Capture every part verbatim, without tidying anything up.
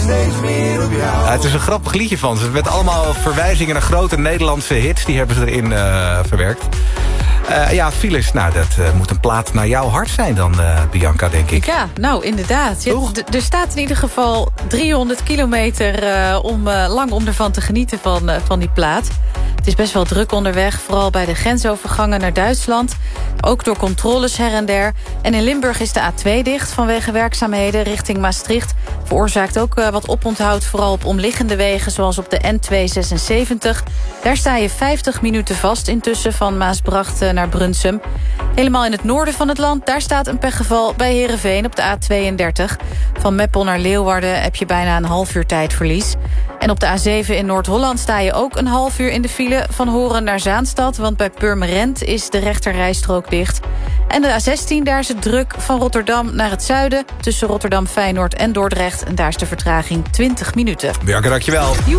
steeds meer op jou. Ja, het is een grappig liedje van ze. Met allemaal verwijzingen naar grote Nederlandse hits. Die hebben ze erin uh, verwerkt. Uh, ja, files, nou, dat uh, moet een plaat naar jouw hart zijn dan, uh, Bianca, denk ik. Ja, nou, inderdaad. Je, d- er staat in ieder geval driehonderd kilometer uh, om, uh, lang om ervan te genieten van, uh, van die plaat. Het is best wel druk onderweg, vooral bij de grensovergangen naar Duitsland. Ook door controles her en der. En in Limburg is de A twee dicht vanwege werkzaamheden richting Maastricht. Veroorzaakt ook uh, wat oponthoud, vooral op omliggende wegen... zoals op de N tweehonderdzesenzeventig. Daar sta je vijftig minuten vast intussen van Maasbracht uh, naar Brunsum. Helemaal in het noorden van het land, daar staat een pechgeval bij Heerenveen op de A tweeëndertig. Van Meppel naar Leeuwarden heb je bijna een half uur tijdverlies. En op de A zeven in Noord-Holland sta je ook een half uur in de file... van Horen naar Zaanstad, want bij Purmerend is de rechterrijstrook dicht. En de A zestien, daar is het druk van Rotterdam naar het zuiden... tussen Rotterdam, Feyenoord en Dordrecht. En daar is de vertraging twintig minuten. Bianca, dankjewel. Joe.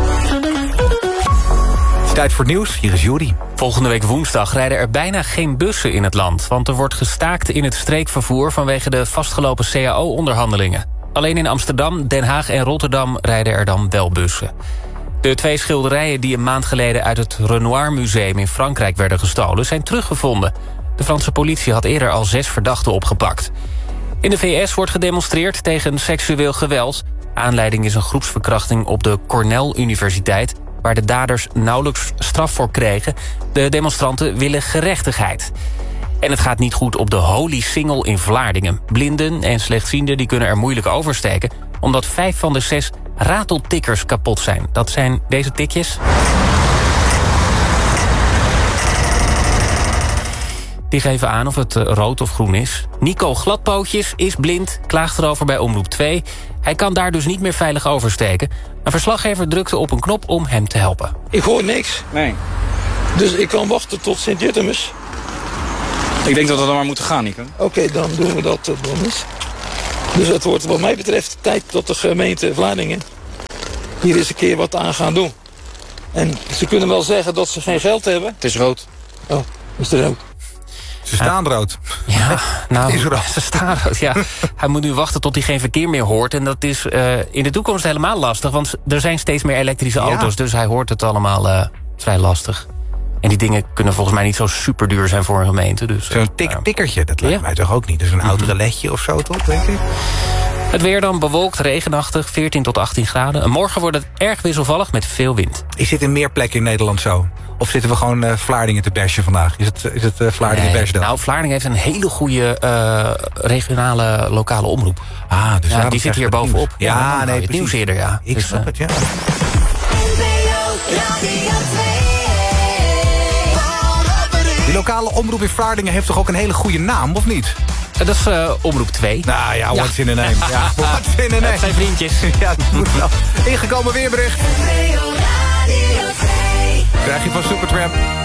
Tijd voor het nieuws, hier is Juri. Volgende week woensdag rijden er bijna geen bussen in het land... want er wordt gestaakt in het streekvervoer... vanwege de vastgelopen C A O-onderhandelingen. Alleen in Amsterdam, Den Haag en Rotterdam rijden er dan wel bussen. De twee schilderijen die een maand geleden uit het Renoir Museum in Frankrijk werden gestolen... zijn teruggevonden. De Franse politie had eerder al zes verdachten opgepakt. In de V S wordt gedemonstreerd tegen seksueel geweld. Aanleiding is een groepsverkrachting op de Cornell Universiteit... waar de daders nauwelijks straf voor kregen. De demonstranten willen gerechtigheid. En het gaat niet goed op de Holy Singel in Vlaardingen. Blinden en slechtzienden die kunnen er moeilijk oversteken... omdat vijf van de zes rateltikkers kapot zijn. Dat zijn deze tikjes. Die geven aan of het rood of groen is. Nico Gladpootjes is blind, klaagt erover bij Omroep twee. Hij kan daar dus niet meer veilig oversteken. Een verslaggever drukte op een knop om hem te helpen. Ik hoor niks. Nee. Dus ik kan wachten tot Sint-Juttemus. Ik denk dat we dan maar moeten gaan, Nico. Oké, okay, dan doen we dat uh, dan eens. Dus het wordt wat mij betreft tijd dat de gemeente Vlaardingen... hier eens een keer wat aan gaan doen. En ze kunnen wel zeggen dat ze geen geld hebben. Het is rood. Oh, is het rood? Ze staan rood. Ja, nou, is rood. ze staan rood, ja. Hij moet nu wachten tot hij geen verkeer meer hoort. En dat is uh, in de toekomst helemaal lastig. Want er zijn steeds meer elektrische auto's. Ja. Dus hij hoort het allemaal uh, vrij lastig. En die dingen kunnen volgens mij niet zo super duur zijn voor een gemeente. Dus, Zo'n tik tikkertje, dat lijkt ja. mij toch ook niet. Dus een oud reletje of zo, toch, denk ik? Het weer dan bewolkt, regenachtig, veertien tot achttien graden. En morgen wordt het erg wisselvallig met veel wind. Is dit in meer plekken in Nederland zo? Of zitten we gewoon uh, Vlaardingen te bashen vandaag? Is het, is het uh, Vlaardingen nee, bash dan? Nou, Vlaardingen heeft een hele goede uh, regionale lokale omroep. Ah, dus ja, die zit hier bovenop. Ja, ja nee, het precies. nieuws eerder, ja. Ik dus, snap uh, het, ja. Die lokale omroep in Vlaardingen heeft toch ook een hele goede naam, of niet? Dat is uh, Omroep twee. Nou ja, what's ja. in a name. Ja, what's in a name. Dat zijn vriendjes. Ja, dat moet wel. Ingekomen weerbericht. Krijg je van Supertramp.